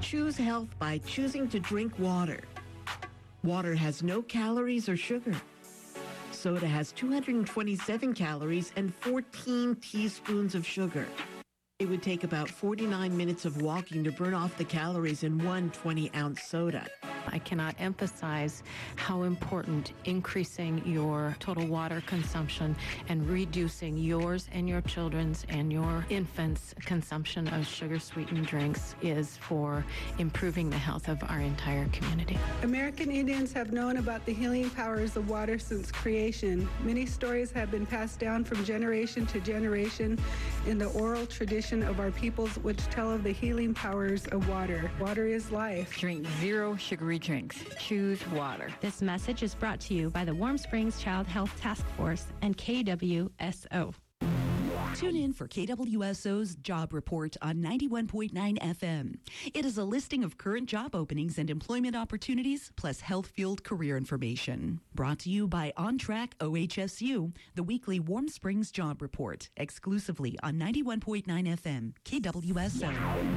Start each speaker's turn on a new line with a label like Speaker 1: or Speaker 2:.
Speaker 1: Choose health by choosing to drink water. Water has no calories or sugar. Soda has 227 calories and 14 teaspoons of sugar. It would take about 49 minutes of walking to burn off the calories in one 20-ounce soda.
Speaker 2: I cannot emphasize how important increasing your total water consumption and reducing yours and your children's and your infants' consumption of sugar-sweetened drinks is for improving the health of our entire community.
Speaker 3: American Indians have known about the healing powers of water since creation. Many stories have been passed down from generation to generation in the oral tradition of our peoples, which tell of the healing powers of water. Water is life.
Speaker 4: Drink zero sugary drinks. Choose water.
Speaker 5: This message is brought to you by the Warm Springs Child Health Task Force and KWSO.
Speaker 6: Tune in for KWSO's Job Report on 91.9 FM. It is a listing of current job openings and employment opportunities, plus health-fueled career information. Brought to you by On Track OHSU, the weekly Warm Springs Job Report, exclusively on 91.9 FM, KWSO.